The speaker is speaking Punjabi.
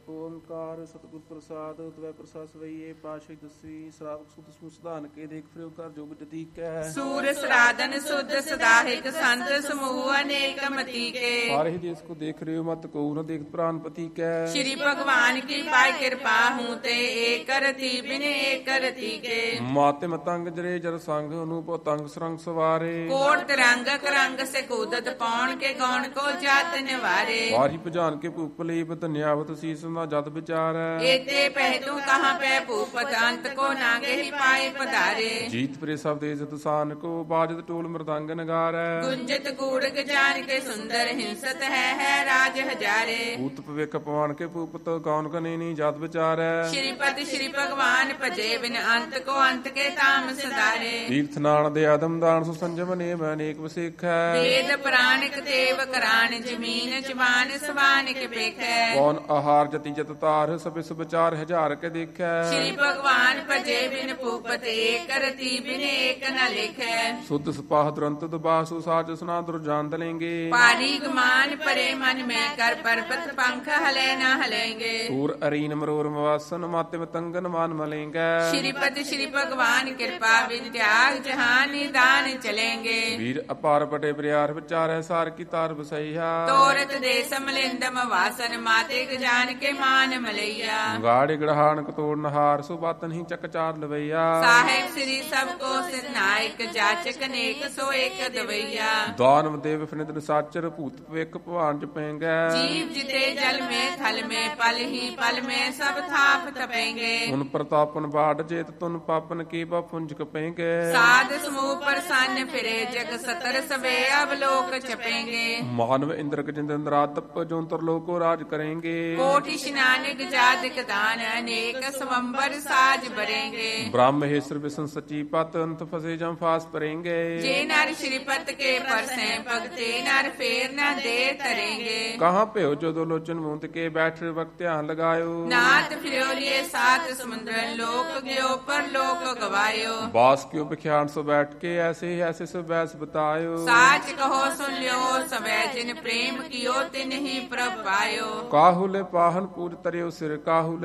ਓੰਕਾਰ ਸਤਿਗੁਰ ਪ੍ਰਸਾਦ ਤਵੈ ਪ੍ਰਸਾਦ ਸਵਈਏ ਪਾਸ਼ੇ ਦਸਵੀਂ ਸਰਾਵ ਸੁਧ ਸਮੂਹ ਸਧਾਨ ਕੇ ਦੇਖ ਫਿਰਿਓ ਕਰ ਜੋਗ ਜਤੀਕ ਹੈ ਸੂਰ ਸਰਾਦਨ ਸੁਧ ਸਦਾਹਿਕ ਸੰਤ ਸਮੂਹ ਅਨੇਕ ਮਤੀ ਕੇ ਸਾਰੇ ਹੀ ਦੇਸ ਕੋ ਦੇਖ ਰਿਓ ਮਤ ਕੋ ਨ ਦੇਖ ਪ੍ਰਾਨ ਪਤੀ ਕੈ श्री भगवान की पाई कृपा हूँ ते एक रति बिन एक रति के ਮਾਤੇ ਮਤੰਗ ਜਰੇ ਜਰ ਸੰਗ ਅਨੂਪ ਤੰਗ ਸਰੰਗ ਸਵਾਰੇ कोट तरंग करंग से कूदत पौन के गौन को जात निवारे ਵਾਰੀ ਭਜਾਨ ਕੇ ਭੂਪ ਲੀਪ ਧਨਿਆਵਤ ਸੀਸ ਨਾ ਜਤ ਵਿਚਾਰੈ एते पहतू कहाँ पे भूपत अंत को नागे ही पाए पधारे ਜੀਤ ਪ੍ਰੇ ਸਭ ਦੇ ਜਤ ਸਾਨ ਕੋ ਬਾਜਤ ਟੋਲ ਮਰਦੰਗ ਨਗਾਰੈ गुंजत गूढ़ जान के सुंदर हिंसत है राज हजारे ਭੂਤ ਭਵਿਖ ਪਵਾਨ ਕੇ ਭੂਪਤ ਕੌਣ ਕਨੇ ਨੀ ਜਤ ਵਿਚਾਰੈ श्रीपति श्री भगवान भजे बिन अंत को अंत के ताम सदारे ਤੀਰਥ ਨਾਨ ਦੇ ਆਦਮ ਦਾਨ ਸੁ ਸੰਜਮ ਨੇਮ ਅਨੇਕ ਵਸਿਖੈ वेद पुराणिक देव करान जमीन जवान सवानिक पेखै ਕੌਣ ਆਹਾਰ ਜਤੀ ਜਤ ਤਾਰ ਸਭੇ ਸੁ ਵਿਚਾਰ ਹਜ਼ਾਰ ਕੇ ਦੇਖੈ श्री भगवान भजे बिन भूपत एक रति बिन एक न लिखै ਸੁਧ ਸਪਾਹ ਤੁਰੰਤ ਦਬਾਸੁ ਸਾਚ ਸੁਨਾ ਦੁਰਜਾਨ ਦਲੇਂਗੇ पारी गमान परे मन में कर पर्वत पंख हले न हलेंगे ਸੂਰ ਅਰੀਨ ਮਰੋਰ ਮਵਾਸਨ ਮਾਤੇ ਮਤੰਗਨ ਮਾਨ ਮਲੇਂਗੈ श्रीपति श्री भगवान कृपा बिन त्याग जहान दान चलेंगे ਵੀਰ ਅਪਾਰ ਪਟੇ ਪ੍ਰਿਆਰ ਵਿਚਾਰੈ ਸਾਰ ਕੀ ਤਾਰ ਬਸਈਆ तोरत देश मलिंदम वासन माते जान के मान मलैया ਗਾੜ ਗੜਹਾਣ ਕਤੋੜ ਨਹਾਰ ਸੁ ਬਾਤ ਨਹੀਂ ਚੱਕ ਚਾਰ ਲਵਈਆ साहेब श्री सबको सिर नायक जाचक नेक सो एक दवैया ਦਾਨਵ ਦੇਵ ਫਿਨਿਦਨ ਸਾਚਰ ਭੂਤ ਭਵਿਖ ਭਵਾਨ ਚ ਪੈਂਗੈ जीव जिते जल में थल में पल ही पल में सब थाप तपेंगे ਹੁਣ ਪ੍ਰਤਾਪਨ ਬਾੜ ਜੇਤ ਤੁਨ ਪਾਪਨ ਕੀ ਬਾ ਪੁੰਜ ਕਪੈਂਗੈ साध समूह प्रसन्न फिरे जग सतर सवे अवलोक चपेंगे ਮਾਨਵ ਇੰਦਰ ਗਜਿੰਦਰ ਰਾਤ ਤਪ ਜੋਂਤਰ ਲੋਕੋ ਰਾਜ ਕਰੇਂਗੇ कोटि स्नानिक जादिक दान अनेक स्वंबर साज बरेंगे ਬ੍ਰਹਮ ਹੇਸਰ ਵਿਸ਼ਨ ਸਚੀ ਪਤ ਅੰਤ ਫਸੇ ਜਮ ਫਾਸ ਪਰੇਂਗੇ जे नर श्रीपत के परसे भगते नर फेर न दे तरेंगे ਕਹਾਂ ਭਿਓ ਜਦੋਂ ਲੋਚਨ ਮੂੰਤ ਕੇ ਬੈਠ ਵਕਤ ਧਿਆਨ ਲਗਾਇਓ नाथ फिरोलिए सात समुद्र लोक गयो पर लोक गवायो ਬਾਸ ਕਿਉ ਬਖਿਆਨ ਸੋ ਬੈਠ ਕੇ ਐਸੇ ਹੀ ਐਸੇ ਸੋ ਬੈਸ ਬਤਾਇਓ साच कहो सुन लियो सवै जिन प्रेम कियो तिन ही प्रभ पायो ਕਾਹੂ ਲੈ ਪਾਹਨ ਪੂਜ ਤਰਿਓ ਸਿਰ ਕਾਹੂ